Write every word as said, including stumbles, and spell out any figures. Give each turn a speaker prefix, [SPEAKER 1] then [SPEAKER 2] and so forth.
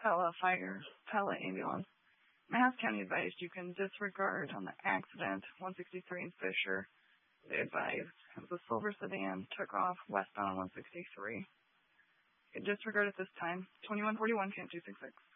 [SPEAKER 1] Pella Fire, Pella Ambulance. Mahass County advised you can disregard on the accident. one sixty-three in Fisher, they advised. It was a silver sedan, took off westbound one sixty-three. You can disregard at this time. twenty-one forty-one, camp two six six.